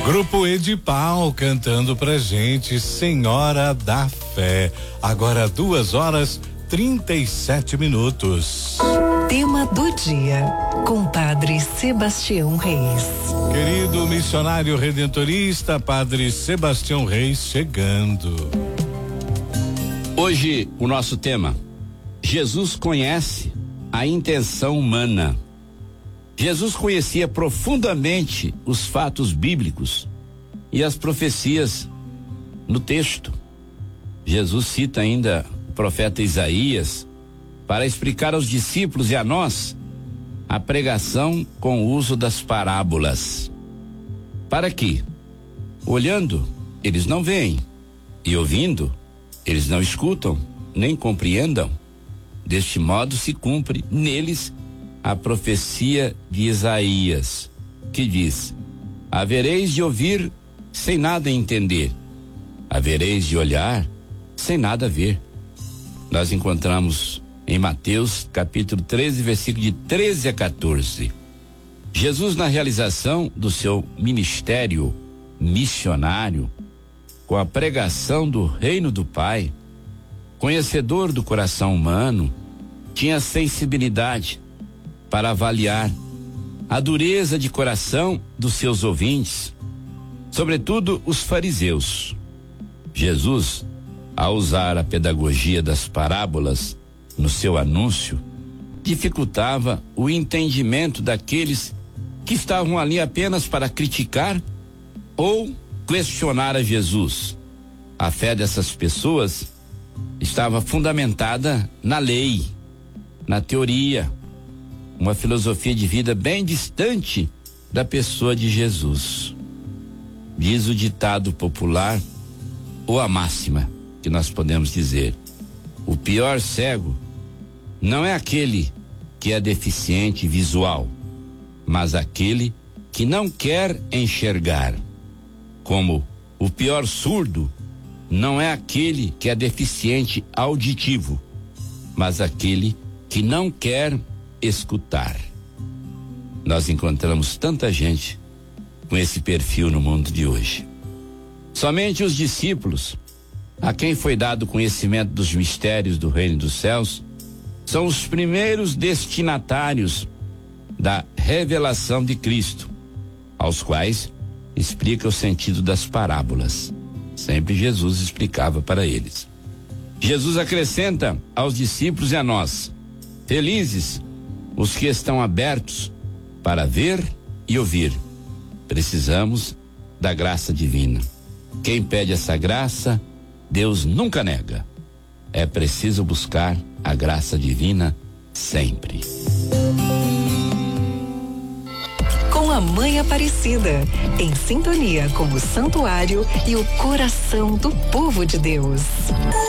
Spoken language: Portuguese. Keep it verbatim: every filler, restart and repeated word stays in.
Grupo Edipal cantando pra gente Senhora da Fé. Agora duas horas trinta e sete minutos. Tema do dia com Padre Sebastião Reis. Querido missionário redentorista, Padre Sebastião Reis chegando. Hoje o nosso tema: Jesus conhece a intenção humana. Jesus conhecia profundamente os fatos bíblicos e as profecias no texto. Jesus cita ainda o profeta Isaías para explicar aos discípulos e a nós a pregação com o uso das parábolas. Para que, olhando, eles não veem, e ouvindo, eles não escutam, nem compreendam. Deste modo se cumpre neles a profecia de Isaías, que diz: havereis de ouvir sem nada entender, havereis de olhar sem nada ver. Nós encontramos em Mateus capítulo treze, versículo de treze a quatorze. Jesus, na realização do seu ministério missionário, com a pregação do reino do Pai, conhecedor do coração humano, tinha sensibilidade para avaliar a dureza de coração dos seus ouvintes, sobretudo os fariseus. Jesus, ao usar a pedagogia das parábolas no seu anúncio, dificultava o entendimento daqueles que estavam ali apenas para criticar ou questionar a Jesus. A fé dessas pessoas estava fundamentada na lei, na teoria, uma filosofia de vida bem distante da pessoa de Jesus. Diz o ditado popular, ou a máxima, que nós podemos dizer: o pior cego não é aquele que é deficiente visual, mas aquele que não quer enxergar. Como o pior surdo não é aquele que é deficiente auditivo, mas aquele que não quer escutar. Nós encontramos tanta gente com esse perfil no mundo de hoje. Somente os discípulos, a quem foi dado conhecimento dos mistérios do reino dos céus, são os primeiros destinatários da revelação de Cristo, aos quais explica o sentido das parábolas. Sempre Jesus explicava para eles. Jesus acrescenta aos discípulos e a nós: felizes os que estão abertos para ver e ouvir. Precisamos da graça divina. Quem pede essa graça, Deus nunca nega. É preciso buscar a graça divina sempre. Com a Mãe Aparecida, em sintonia com o santuário e o coração do povo de Deus.